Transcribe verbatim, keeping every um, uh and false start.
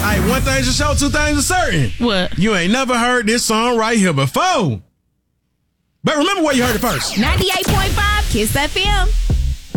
Hey, one thing's for sure, two things are certain. What? You ain't never heard this song right here before. But remember where you heard it first. ninety-eight point five Kiss F M.